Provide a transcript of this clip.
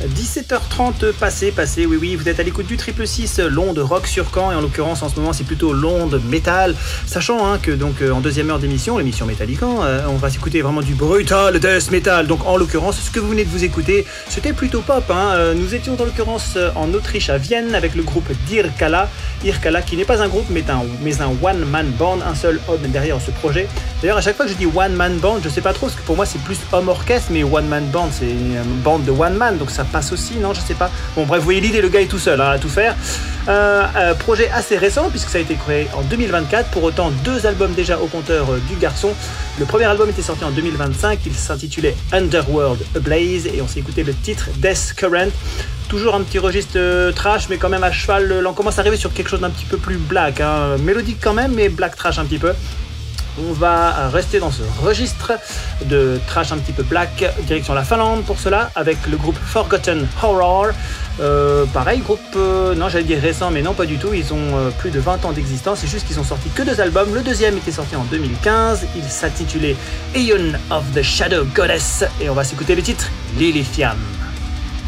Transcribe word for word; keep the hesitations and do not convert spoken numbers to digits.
dix-sept heures trente passé, passé, oui, oui, vous êtes à l'écoute du Triple six, l'onde rock sur Caen, et en l'occurrence, en ce moment, c'est plutôt l'onde métal, sachant hein, que donc en deuxième heure d'émission, l'émission Métallican, euh, on va s'écouter vraiment du brutal death metal. Donc en l'occurrence, ce que vous venez de vous écouter, c'était plutôt pop. Hein. Nous étions en l'occurrence en Autriche, à Vienne, avec le groupe Dirkala, Dirkala qui n'est pas un groupe, mais un, mais un one-man band, un seul homme derrière ce projet. D'ailleurs, à chaque fois que je dis one-man band, je sais pas trop, parce que pour moi, c'est plus homme-orchestre, mais one-man band, c'est une bande de one-man, donc ça passe aussi, non, je sais pas. Bon, bref, vous voyez l'idée, le gars est tout seul hein, à tout faire. Euh, euh, projet assez récent, puisque ça a été créé en deux mille vingt-quatre, pour autant deux albums déjà au compteur euh, du garçon. Le premier album était sorti en deux mille vingt-cinq, il s'intitulait Underworld Ablaze, et on s'est écouté le titre Death Current. Toujours un petit registre euh, trash, mais quand même à cheval, là, on commence à arriver sur quelque chose d'un petit peu plus black, hein. Mélodique quand même, mais black trash un petit peu. On va rester dans ce registre de trash un petit peu black, direction la Finlande pour cela, avec le groupe Forgotten Horror. Euh, pareil, groupe, euh, non j'allais dire récent, mais non pas du tout, ils ont euh, plus de vingt ans d'existence, c'est juste qu'ils ont sorti que deux albums. Le deuxième était sorti en deux mille quinze, il s'intitulait Aeon of the Shadow Goddess, et on va s'écouter le titre Lilithium.